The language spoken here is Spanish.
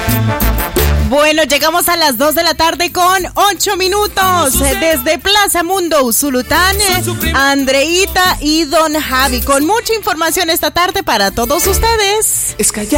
Bueno, llegamos a las 2 de la tarde con 8 minutos. Desde Plaza Mundo, Usulután, Andreita y Don Javi, con mucha información esta tarde para todos ustedes. Es callar.